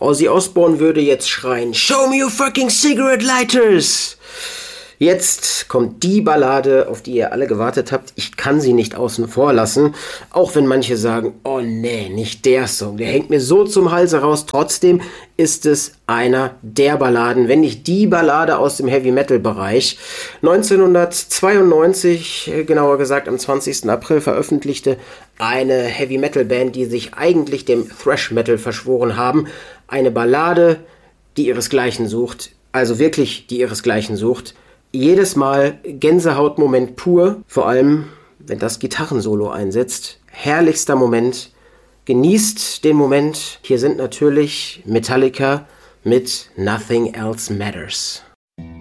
Ozzy Osbourne würde jetzt schreien, "Show me your fucking cigarette lighters!" Jetzt kommt die Ballade, auf die ihr alle gewartet habt. Ich kann sie nicht außen vor lassen, auch wenn manche sagen, oh nee, nicht der Song, der hängt mir so zum Halse raus. Trotzdem ist es einer der Balladen, wenn nicht die Ballade aus dem Heavy-Metal-Bereich. 1992, genauer gesagt am 20. April, veröffentlichte eine Heavy-Metal-Band, die sich eigentlich dem Thrash-Metal verschworen haben, eine Ballade, die ihresgleichen sucht, also wirklich die ihresgleichen sucht. Jedes Mal Gänsehautmoment pur, vor allem, wenn das Gitarrensolo einsetzt. Herrlichster Moment. Genießt den Moment. Hier sind natürlich Metallica mit Nothing Else Matters.